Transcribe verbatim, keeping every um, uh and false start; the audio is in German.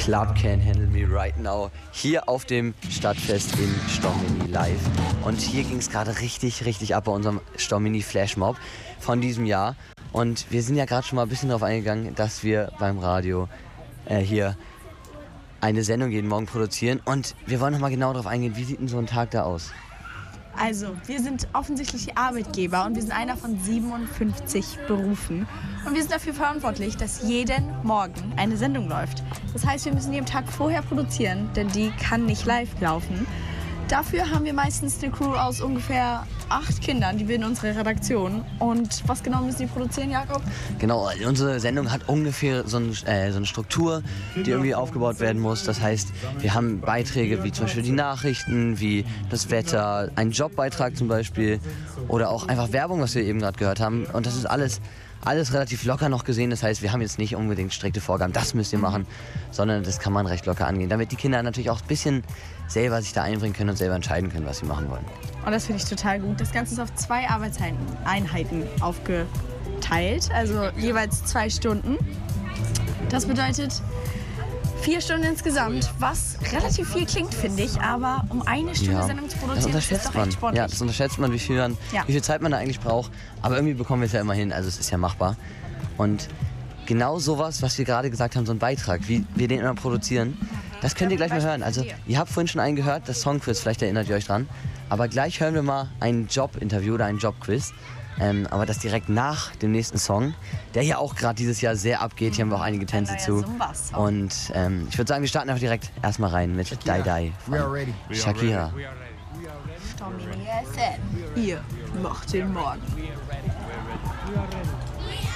Club Can't Handle Me Right Now hier auf dem Stadtfest in Stomini live. Und hier ging es gerade richtig, richtig ab bei unserem Stomini Flashmob von diesem Jahr. Und wir sind ja gerade schon mal ein bisschen darauf eingegangen, dass wir beim Radio äh, hier eine Sendung jeden Morgen produzieren. Und wir wollen noch mal genau darauf eingehen, wie sieht denn so ein Tag da aus? Also, wir sind offensichtlich die Arbeitgeber und wir sind einer von siebenundfünfzig Berufen. Und wir sind dafür verantwortlich, dass jeden Morgen eine Sendung läuft. Das heißt, wir müssen die am Tag vorher produzieren, denn die kann nicht live laufen. Dafür haben wir meistens eine Crew aus ungefähr acht Kindern, die bilden unsere Redaktion. Und was genau müssen die produzieren, Jakob? Genau, unsere Sendung hat ungefähr so, ein, äh, so eine Struktur, die irgendwie aufgebaut werden muss. Das heißt, wir haben Beiträge wie zum Beispiel die Nachrichten, wie das Wetter, einen Jobbeitrag zum Beispiel oder auch einfach Werbung, was wir eben gerade gehört haben. Und das ist alles, alles relativ locker noch gesehen. Das heißt, wir haben jetzt nicht unbedingt strikte Vorgaben, das müsst ihr machen, sondern das kann man recht locker angehen, damit die Kinder natürlich auch ein bisschen selber sich da einbringen können und selber entscheiden können, was sie machen wollen. Und das finde ich total gut. Das Ganze ist auf zwei Arbeitseinheiten aufgeteilt, also jeweils zwei Stunden. Das bedeutet vier Stunden insgesamt, was relativ viel klingt, finde ich, aber um eine Stunde Ja, Sendung zu das produzieren, das ist unterschätzt doch man. echt sportlich. Ja, das unterschätzt man, wie viel, man, Ja. wie viel Zeit man da eigentlich braucht. Aber irgendwie bekommen wir es ja immer hin, also es ist ja machbar. Und genau sowas, was wir gerade gesagt haben, so ein Beitrag, wie wir den immer produzieren, das könnt ihr gleich mal hören. Also ihr habt vorhin schon einen gehört, das Songquiz, vielleicht erinnert ihr euch dran. Aber gleich hören wir mal ein Jobinterview oder ein Jobquiz. Ähm, aber das direkt nach dem nächsten Song, der hier auch gerade dieses Jahr sehr abgeht. Hier haben wir auch einige Tänze zu. Und ähm, ich würde sagen, wir starten einfach direkt erstmal rein mit Die Die von Shakira. Stomini S N. Ihr macht den Morgen.